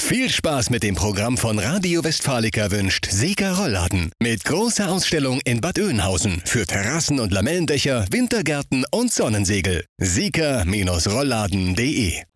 Viel Spaß mit dem Programm von Radio Westfalica wünscht Sika Rollladen. Mit großer Ausstellung in Bad Oeynhausen für Terrassen und Lamellendächer, Wintergärten und Sonnensegel. sika-rollladen.de